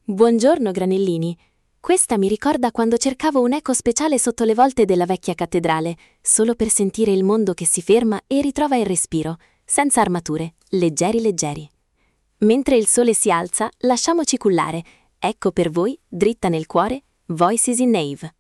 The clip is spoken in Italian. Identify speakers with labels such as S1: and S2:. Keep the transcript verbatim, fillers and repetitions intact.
S1: Buongiorno, granellini. Questa mi ricorda quando cercavo un eco speciale sotto le volte della vecchia cattedrale, solo per sentire il mondo che si ferma e ritrova il respiro, senza armature, leggeri leggeri. Mentre il sole si alza, lasciamoci cullare. Ecco per voi, dritta nel cuore, Voices in Nave.